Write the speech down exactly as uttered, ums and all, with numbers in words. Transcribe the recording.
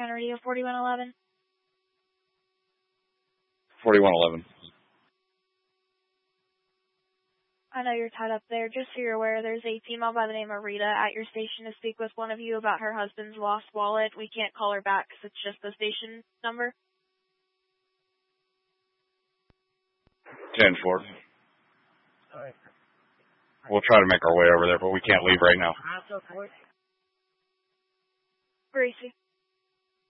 County Radio forty-one eleven. forty-one eleven. I know you're tied up there. Just so you're aware, there's a female by the name of Rita at your station to speak with one of you about her husband's lost wallet. We can't call her back because it's just the station number. ten four. We'll try to make our way over there, but we can't leave right now. Gracie.